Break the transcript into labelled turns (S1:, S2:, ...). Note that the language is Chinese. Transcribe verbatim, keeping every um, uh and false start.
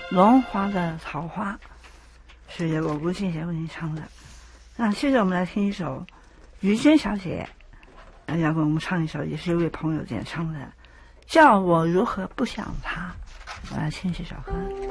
S1: 龙华的草花是由我吴庆贤为您唱的。那接着我们来听一首于娟小姐要给我们唱一首，也是一位朋友点唱的，叫我如何不想他。我来听这首歌。